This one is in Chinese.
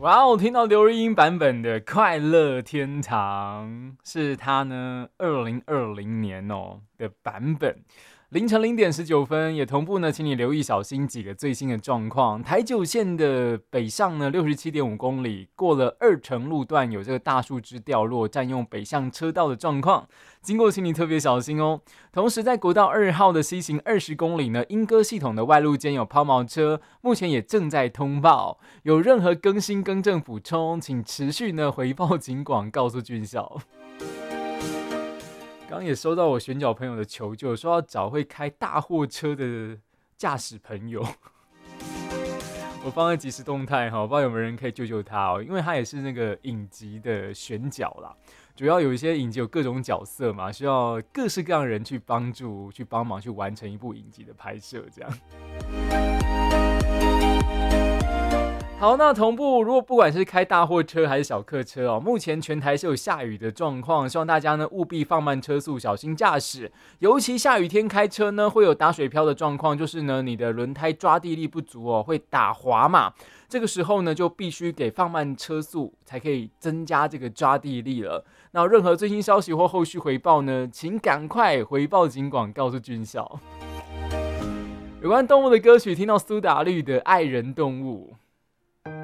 哇哦，听到刘若英版本的《快乐天堂》是她呢2020年的版本。凌晨0点19分，也同步呢，请你留意小心几个最新的状况。台九线的北上呢，67.5公里，过了2城路段有这个大树枝掉落，占用北向车道的状况，经过请你特别小心哦。同时，在国道2号的西行20公里呢，莺歌系统的外路间有抛锚车，目前也正在通报，有任何更新更正补充，请持续呢回报警广，告诉军校。刚也收到我选角朋友的求救，说要找会开大货车的驾驶朋友，我放在即时动态哈，不知道有没有人可以救救他哦，因为他也是那个影集的选角啦，主要有一些影集有各种角色嘛，需要各式各样的人去帮助、去帮忙、去完成一部影集的拍摄，这样。好，那同步，如果不管是开大货车还是小客车哦，目前全台是有下雨的状况，希望大家呢务必放慢车速，小心驾驶。尤其下雨天开车呢，会有打水漂的状况，就是呢你的轮胎抓地力不足哦，会打滑嘛。这个时候呢，就必须给放慢车速，才可以增加这个抓地力了。那任何最新消息或后续回报呢，请赶快回报警广，告诉军校。有关动物的歌曲，听到苏打绿的《爱人动物》。